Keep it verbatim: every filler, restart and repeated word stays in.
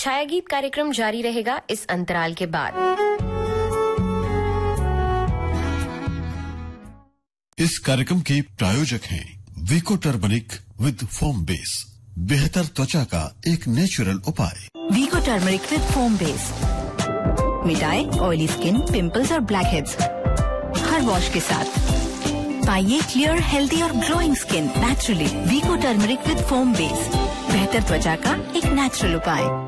छाया गीत कार्यक्रम जारी रहेगा इस अंतराल के बाद। इस कार्यक्रम के प्रायोजक हैं वीको टर्मरिक विद फोम बेस, बेहतर त्वचा का एक नेचुरल उपाय। वीको टर्मरिक विद फोम बेस मिटाए ऑयली स्किन, पिंपल्स और ब्लैक हेड्स हर वॉश के साथ। पाइए क्लियर, हेल्दी और glowing skin naturally. Vicco turmeric with foam base, बेहतर त्वचा का एक नेचुरल उपाय।